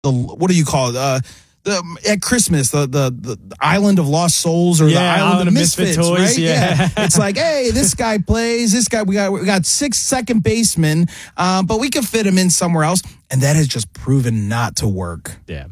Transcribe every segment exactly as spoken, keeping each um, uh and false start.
the what do you call it? Uh, the, at Christmas, the, the the island of lost souls or yeah, the island, island of of misfits, misfit toys, right? yeah. yeah. It's like, hey, this guy plays. This guy, we got we got six second basemen, uh, but we can fit him in somewhere else, and that has just proven not to work. Yeah.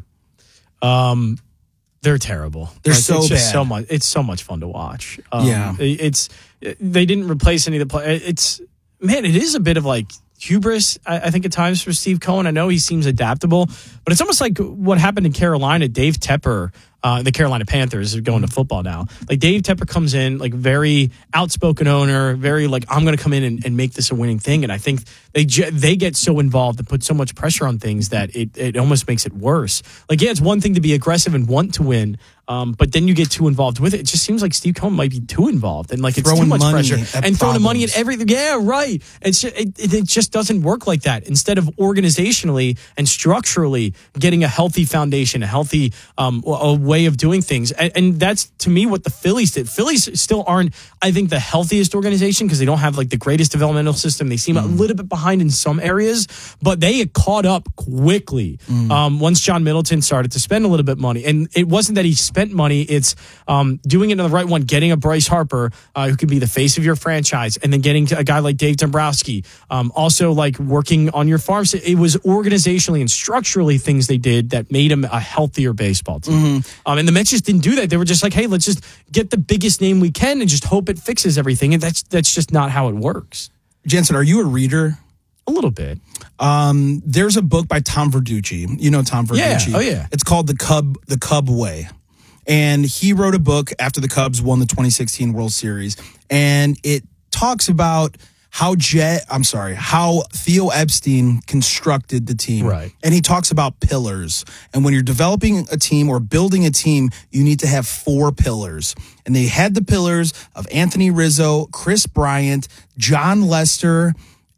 Um, they're terrible. They're like, so it's just bad. so much. It's so much fun to watch. Um, Yeah. It's they didn't replace any of the play. It's man, it is a bit of like hubris, I, I think, at times for Steve Cohen. I know he seems adaptable, but it's almost like what happened in Carolina. Dave Tepper, uh, the Carolina Panthers are going to football now. Like Dave Tepper comes in, like very outspoken owner, very like, I'm going to come in and, and make this a winning thing. And I think they they get so involved and put so much pressure on things that it, it almost makes it worse. Like, yeah, it's one thing to be aggressive and want to win, um, but then you get too involved with it. It just seems like Steve Cohen might be too involved and like it's Throwing too much money pressure at and throwing money at problems. everything. Yeah, right. It's just, it, it just doesn't work like that. Instead of organizationally and structurally getting a healthy foundation, a healthy um, a way of doing things. And, and that's, to me, what the Phillies did. Phillies still aren't, I think, the healthiest organization because they don't have like the greatest developmental system. They seem mm. a little bit behind in some areas, but they caught up quickly mm. um, once John Middleton started to spend a little bit of money. And it wasn't that he spent money. It's um, doing it in the right one, getting a Bryce Harper uh, who can be the face of your franchise, and then getting a guy like Dave Dombrowski. Um, also, like working on your farm. It was organizationally and structurally things they did that made him a healthier baseball team. Mm-hmm. Um, and the Mets just didn't do that. They were just like, hey, let's just get the biggest name we can and just hope it fixes everything. And that's that's just not how it works. Jensen, are you a reader? A little bit. Um, there's a book by Tom Verducci. You know Tom Verducci. Yeah. Oh, yeah. It's called The Cub, The Cub Way. And he wrote a book after the Cubs won the twenty sixteen World Series. And it talks about how Jet, I'm sorry, how Theo Epstein constructed the team. Right. And he talks about pillars. And when you're developing a team or building a team, you need to have four pillars. And they had the pillars of Anthony Rizzo, Chris Bryant, John Lester,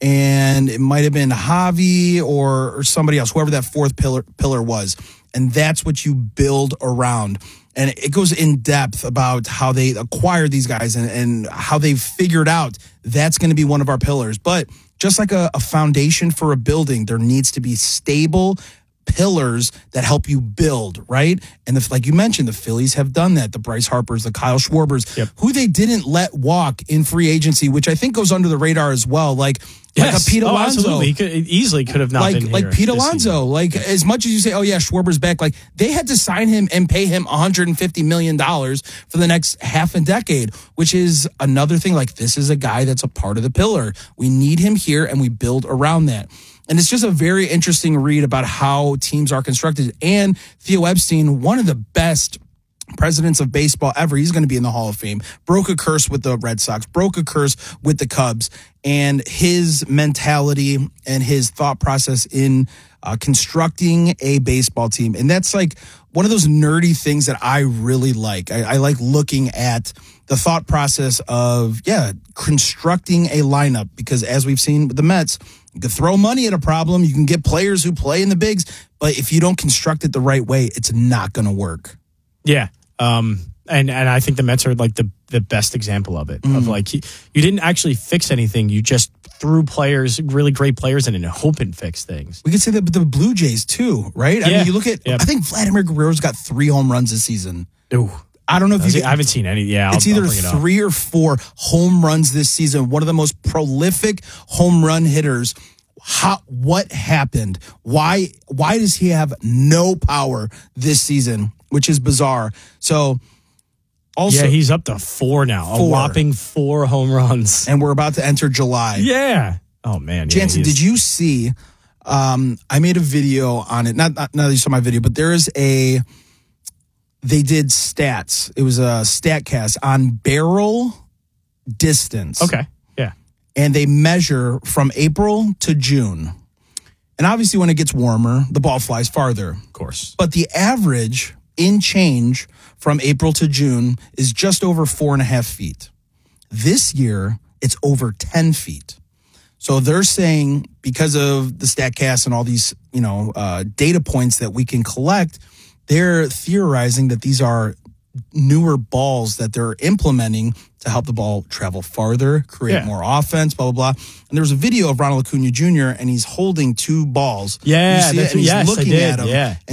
and it might have been Javi or, or somebody else, whoever that fourth pillar pillar was. And that's what you build around. And it goes in depth about how they acquired these guys and, and how they've figured out that's going to be one of our pillars. But just like a, a foundation for a building, there needs to be stable pillars that help you build, right? And the, like you mentioned, the Phillies have done that. The Bryce Harpers, the Kyle Schwarbers, yep. who they didn't let walk in free agency, which I think goes under the radar as well. Like, Yes. Like a Pete oh, Alonso. Absolutely. He could, easily could have not like, been here. Like Pete Alonso. Like, yes. as much as you say, oh, yeah, Schwarber's back, like, they had to sign him and pay him one hundred fifty million dollars for the next half a decade, which is another thing. Like, this is a guy that's a part of the pillar. We need him here, and we build around that. And it's just a very interesting read about how teams are constructed. And Theo Epstein, one of the best presidents of baseball ever. He's going to be in the Hall of Fame. Broke a curse with the Red Sox, broke a curse with the Cubs, and his mentality and his thought process in uh, constructing a baseball team. And that's like one of those nerdy things that I really like. I, I like looking at the thought process of, yeah, constructing a lineup, because as we've seen with the Mets, you can throw money at a problem. You can get players who play in the bigs, but if you don't construct it the right way, it's not going to work. Yeah. Um, and, and I think the Mets are like the, the best example of it. Mm. Of like, you, you didn't actually fix anything. You just threw players, really great players in and hope and fix things. We could say that with the Blue Jays too, right? Yeah. I mean, you look at, yep. I think Vladimir Guerrero's got three home runs this season. Ooh. I don't know if you get, I haven't seen any. Yeah. It's I'll, either I'll it three or four home runs this season. One of the most prolific home run hitters. How, what happened? Why, why does he have no power this season? Which is bizarre. So, also, yeah, he's up to four now, four. a whopping four home runs, and we're about to enter July. Yeah. Oh man, Jansen, yeah, did you see? Um, I made a video on it. Not, not, not that you saw my video, but there is a. They did stats. It was a StatCast on barrel distance. Okay. Yeah. And they measure from April to June. And obviously, when it gets warmer, the ball flies farther. Of course. But the average in change from April to June is just over four and a half feet. This year, it's over ten feet. So they're saying because of the StatCast and all these, you know, uh, data points that we can collect, they're theorizing that these are newer balls that they're implementing to help the ball travel farther, create Yeah. more offense, blah, blah, blah. And there was a video of Ronald Acuna Junior and he's holding two balls. Yeah, You see it? that's- And he's yes, I looking did, at them. yeah.